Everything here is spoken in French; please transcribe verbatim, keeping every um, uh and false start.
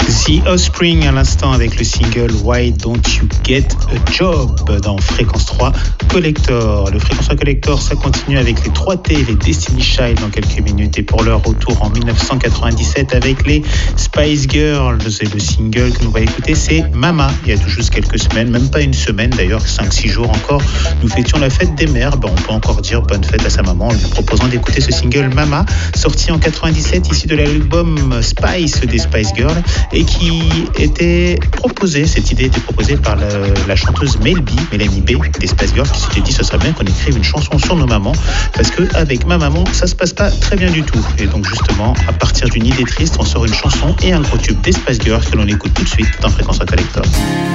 The Offspring à l'instant avec le single Why Don't You Get a Job dans Fréquence trois Collector. Le Fréquence trois Collector, ça continue avec les trois T, les Destiny Child dans quelques minutes, et pour leur retour en dix-neuf cent quatre-vingt-dix-sept avec les Spice Girls. Et le single que nous va écouter, c'est Mama. Il y a tout juste quelques semaines, même pas une semaine d'ailleurs, cinq six jours encore, nous fêtions la fête des mères. Ben, on peut encore dire bonne fête à sa maman en lui proposant d'écouter ce single Mama, sorti en quatre-vingt-dix-sept, issu de l'album Spice des Spice Girls, et qui était proposé, cette idée était proposée par la, la chanteuse Mel B, Mélanie B des Spice Girls, qui s'était dit ce serait bien qu'on écrive une chanson sur nos mamans, parce qu'avec ma maman ça se passe pas très bien du tout. Et donc justement, à partir d'une idée triste, on sort une chanson et un gros tube des Spice Girls que l'on écoute tout de suite dans Fréquence Collector.